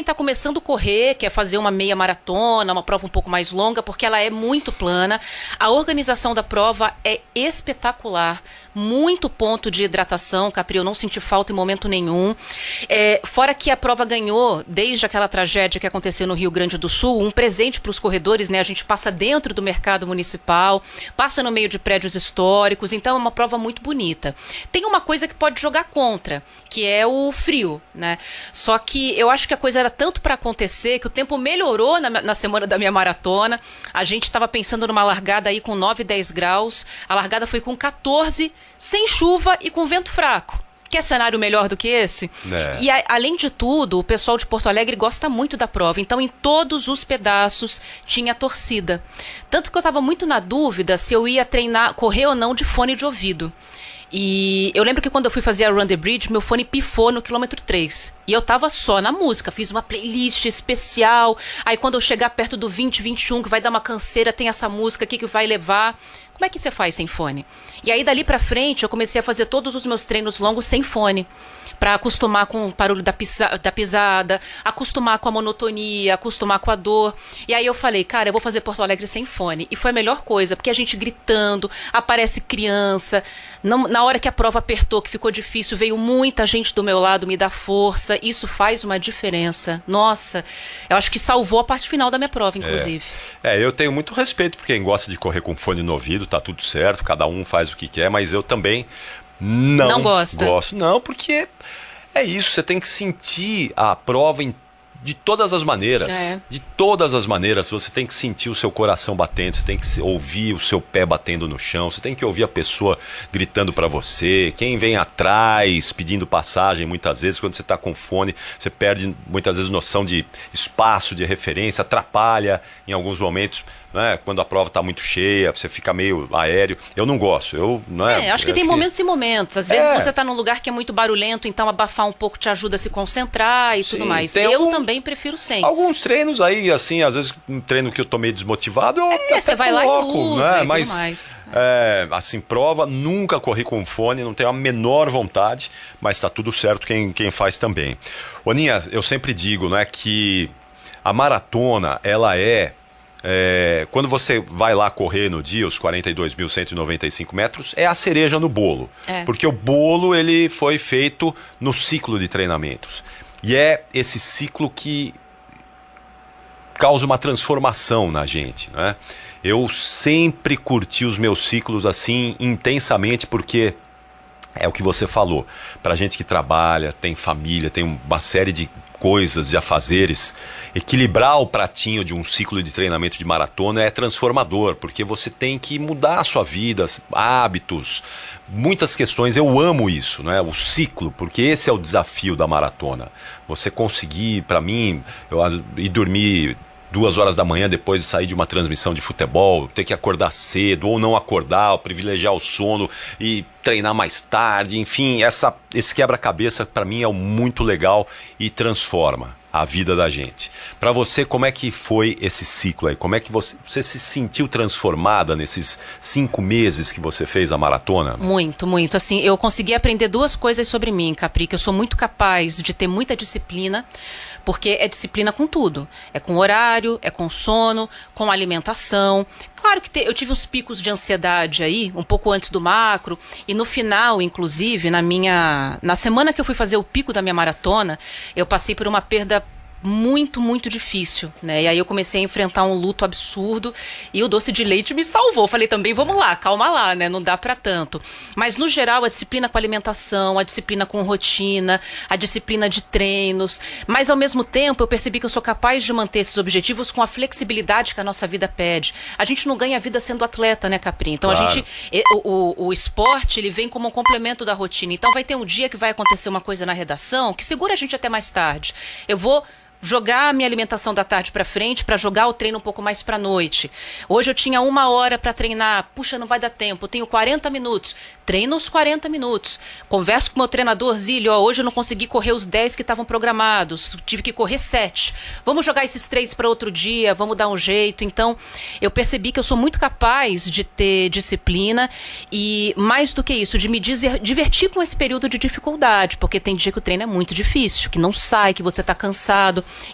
está começando a correr, quer fazer uma meia maratona, uma prova um pouco mais longa, porque ela é muito plana. A organização da prova é espetacular. Muito ponto de hidratação, Capri, eu não senti falta em momento nenhum. Fora que a prova ganhou, desde aquela tragédia que aconteceu no Rio Grande do Sul, um presente para os corredores, né? A gente passa dentro do mercado municipal, passa no meio de prédios históricos, então é uma prova muito bonita. Tem uma coisa que pode jogar contra, que é o frio, né? Só que eu acho que a coisa era tanto para acontecer que o tempo melhorou na semana da minha maratona. A gente estava pensando numa largada aí com 9, 10 graus, a largada foi com 14, sem chuva e com vento fraco. Quer cenário melhor do que esse? E além de tudo, o pessoal de Porto Alegre gosta muito da prova. Então, em todos os pedaços tinha torcida. Tanto que eu estava muito na dúvida se eu ia treinar, correr ou não de fone de ouvido. E eu lembro que quando eu fui fazer a Run the Bridge, meu fone pifou no quilômetro 3. E eu tava só na música, fiz uma playlist especial. Aí quando eu chegar perto do 20, 21, que vai dar uma canseira, tem essa música aqui que vai levar. Como é que você faz sem fone? E aí dali pra frente eu comecei a fazer todos os meus treinos longos sem fone. Pra acostumar com o barulho da pisada, acostumar com a monotonia, acostumar com a dor. E aí eu falei, cara, eu vou fazer Porto Alegre sem fone. E foi a melhor coisa, porque a gente gritando, aparece criança. Na hora que a prova apertou, que ficou difícil, veio muita gente do meu lado me dar força. Isso faz uma diferença. Nossa, eu acho que salvou a parte final da minha prova, inclusive. Eu tenho muito respeito por quem gosta de correr com fone no ouvido, tá tudo certo, cada um faz o que quer, mas eu também não gosto, não, porque é isso, você tem que sentir a prova de todas as maneiras. De todas as maneiras, você tem que sentir o seu coração batendo, você tem que ouvir o seu pé batendo no chão, você tem que ouvir a pessoa gritando pra você, quem vem atrás pedindo passagem. Muitas vezes, quando você tá com fone, você perde muitas vezes noção de espaço, de referência, atrapalha em alguns momentos, né? Quando a prova tá muito cheia, você fica meio aéreo. Eu não gosto. Acho que tem momentos e momentos. Às vezes você tá num lugar que é muito barulhento, então abafar um pouco te ajuda a se concentrar e tudo mais. Eu também prefiro sem. Alguns treinos aí, assim, às vezes um treino que eu tô meio desmotivado, eu você vai coloco, lá e usa, né? e mas, tudo mais. Assim, prova, nunca corri com fone, não tenho a menor vontade, mas tá tudo certo quem faz também. Oninha, eu sempre digo, né, que a maratona, ela quando você vai lá correr no dia, os 42.195 metros, é a cereja no bolo. Porque o bolo, ele foi feito no ciclo de treinamentos. E é esse ciclo que causa uma transformação na gente, né? Eu sempre curti os meus ciclos assim intensamente, porque é o que você falou. Pra gente que trabalha, tem família, tem uma série de coisas, de afazeres, equilibrar o pratinho de um ciclo de treinamento de maratona é transformador, porque você tem que mudar a sua vida, hábitos, muitas questões. Eu amo isso, né? O ciclo, porque esse é o desafio da maratona. Você conseguir, para mim, ir dormir 2 horas da manhã depois de sair de uma transmissão de futebol, ter que acordar cedo ou não acordar, privilegiar o sono e treinar mais tarde, enfim, esse quebra-cabeça para mim é muito legal e transforma a vida da gente. Para você, como é que foi esse ciclo aí? Como é que você se sentiu transformada nesses 5 meses que você fez a maratona? Muito, muito. Assim, eu consegui aprender 2 coisas sobre mim, Capri, que eu sou muito capaz de ter muita disciplina, porque é disciplina com tudo. É com horário, é com sono, com alimentação. Claro que eu tive uns picos de ansiedade aí, um pouco antes do macro, e no final, inclusive, na semana que eu fui fazer o pico da minha maratona, eu passei por uma perda muito, muito difícil, né? E aí eu comecei a enfrentar um luto absurdo e o doce de leite me salvou. Falei também, vamos lá, calma lá, né? Não dá pra tanto. Mas no geral, a disciplina com alimentação, a disciplina com rotina, a disciplina de treinos. Mas ao mesmo tempo, eu percebi que eu sou capaz de manter esses objetivos com a flexibilidade que a nossa vida pede. A gente não ganha vida sendo atleta, né, Capri? Então claro. O esporte, ele vem como um complemento da rotina. Então vai ter um dia que vai acontecer uma coisa na redação que segura a gente até mais tarde. Eu vou jogar a minha alimentação da tarde pra frente para jogar o treino um pouco mais pra noite. Hoje eu tinha 1 hora para treinar. Puxa, não vai dar tempo. Eu tenho 40 minutos. Treino os 40 minutos. Converso com o meu treinador, Zílio, hoje eu não consegui correr os 10 que estavam programados. Tive que correr 7. Vamos jogar esses 3 para outro dia, vamos dar um jeito. Então, eu percebi que eu sou muito capaz de ter disciplina e, mais do que isso, de me divertir com esse período de dificuldade, porque tem dia que o treino é muito difícil, que não sai, que você tá cansado.